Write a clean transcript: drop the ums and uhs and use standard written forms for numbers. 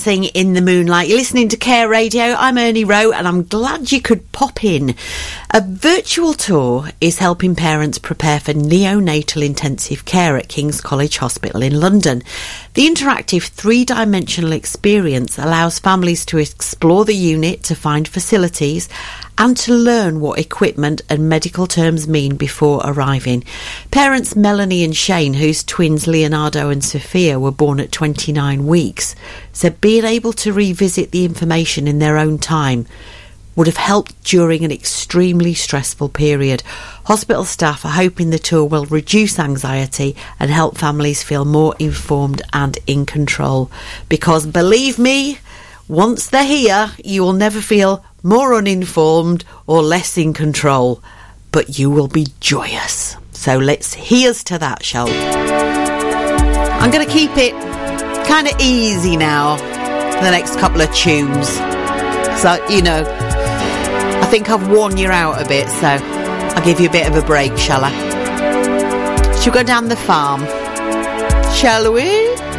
Dancing in the Moonlight. You're listening to Care Radio. I'm Ernie Rowe, and I'm glad you could pop in. A virtual tour is helping parents prepare for neonatal intensive care at King's College Hospital in London. The interactive three-dimensional experience allows families to explore the unit, to find facilities, and to learn what equipment and medical terms mean before arriving. Parents Melanie and Shane, whose twins Leonardo and Sophia were born at 29 weeks, said being able to revisit the information in their own time would have helped during an extremely stressful period. Hospital staff are hoping the tour will reduce anxiety and help families feel more informed and in control. Because believe me, once they're here, you will never feel more uninformed or less in control, but you will be joyous. So let's here's to that, shall we? I'm going to keep it kind of easy now for the next couple of tunes. So, you know, I think I've worn you out a bit, so I'll give you a bit of a break, shall I? Shall we go down the farm? Shall we?